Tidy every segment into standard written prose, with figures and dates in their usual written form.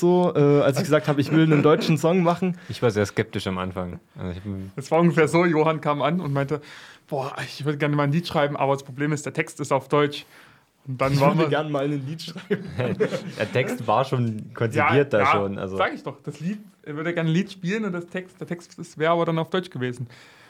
so, als ich gesagt habe, ich will einen deutschen Song machen. Ich war sehr skeptisch am Anfang. Also Es war ungefähr so, Johann kam an und meinte, boah, ich würde gerne mal ein Lied schreiben, aber das Problem ist, der Text ist auf Deutsch. Und dann Ich waren würde wir... gerne mal ein Lied schreiben. der Text war schon konzipiert schon. Also. Sag ich doch, das Lied, er würde gerne ein Lied spielen und der Text wäre aber dann auf Deutsch gewesen.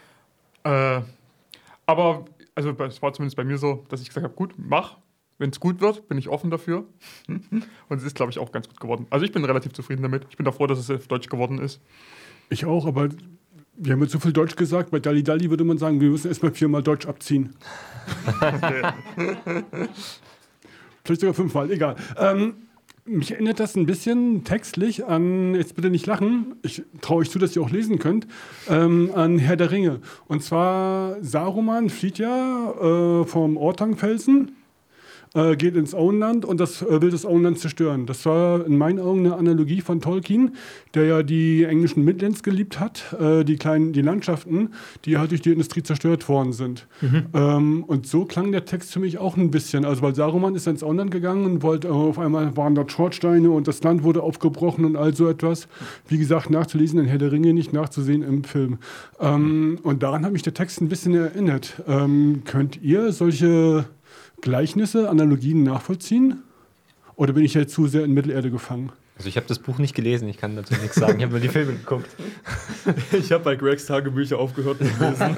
Aber, also es war zumindest bei mir so, dass ich gesagt habe, gut, mach. Wenn es gut wird, bin ich offen dafür. Und es ist, glaube ich, auch ganz gut geworden. Also ich bin relativ zufrieden damit. Ich bin froh, dass es auf Deutsch geworden ist. Ich auch, aber wir haben jetzt so viel Deutsch gesagt. Bei Dalli Dalli würde man sagen, wir müssen erstmal 4-mal Deutsch abziehen. Okay. Vielleicht sogar 5-mal, egal. Mich erinnert das ein bisschen textlich an, jetzt bitte nicht lachen, ich traue euch zu, dass ihr auch lesen könnt, an Herr der Ringe. Und zwar Saruman flieht ja vom Ortangfelsen, geht ins Auenland und will das Auenland zerstören. Das war in meinen Augen eine Analogie von Tolkien, der ja die englischen Midlands geliebt hat, die Landschaften, die halt durch die Industrie zerstört worden sind. Und so klang der Text für mich auch ein bisschen. Also weil Saruman ist ins Auenland gegangen und wollte, auf einmal waren dort Schornsteine und das Land wurde aufgebrochen und all so etwas. Wie gesagt, nachzulesen in Herr der Ringe, nicht nachzusehen im Film. Und daran hat mich der Text ein bisschen erinnert. Könnt ihr solche Gleichnisse, Analogien nachvollziehen? Oder bin ich jetzt zu sehr in Mittelerde gefangen? Also ich habe das Buch nicht gelesen, ich kann dazu nichts sagen. Ich habe nur die Filme geguckt. Ich habe bei Gregs Tagebücher aufgehört zu lesen.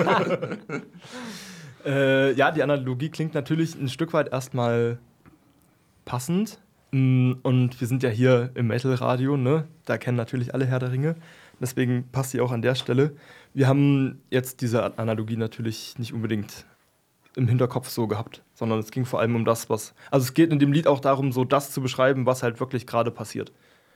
Ja, die Analogie klingt natürlich ein Stück weit erstmal passend. Und wir sind ja hier im Metal-Radio, ne? Da kennen natürlich alle Herr der Ringe. Deswegen passt sie auch an der Stelle. Wir haben jetzt diese Analogie natürlich nicht unbedingt im Hinterkopf so gehabt, sondern es ging vor allem um das, was... Also es geht in dem Lied auch darum, so das zu beschreiben, was halt wirklich gerade passiert.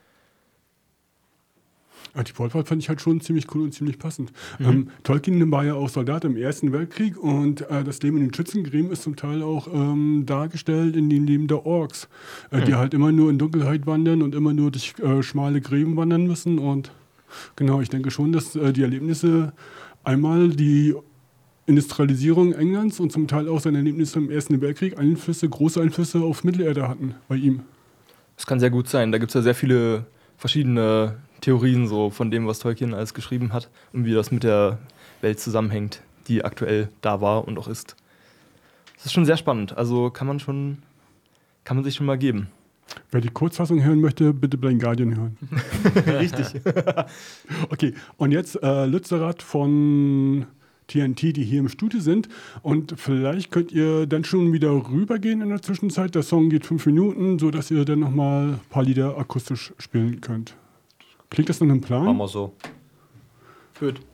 Die Wortwahl fand ich halt schon ziemlich cool und ziemlich passend. Tolkien war ja auch Soldat im Ersten Weltkrieg und das Leben in den Schützengräben ist zum Teil auch dargestellt in dem Leben der Orks, die halt immer nur in Dunkelheit wandern und immer nur durch schmale Gräben wandern müssen. Und genau, ich denke schon, dass die Erlebnisse einmal die Industrialisierung Englands und zum Teil auch seine Erlebnisse im Ersten Weltkrieg große Einflüsse auf Mittelerde hatten bei ihm. Das kann sehr gut sein. Da gibt es ja sehr viele verschiedene Theorien so von dem, was Tolkien alles geschrieben hat und wie das mit der Welt zusammenhängt, die aktuell da war und auch ist. Das ist schon sehr spannend. Also kann man sich schon mal geben. Wer die Kurzfassung hören möchte, bitte Blind Guardian hören. Richtig. Okay, und jetzt Lützerath von TNT, die hier im Studio sind. Und vielleicht könnt ihr dann schon wieder rübergehen in der Zwischenzeit. Der Song geht 5 Minuten, sodass ihr dann nochmal ein paar Lieder akustisch spielen könnt. Klingt das nach einem Plan? Machen wir so. Gut.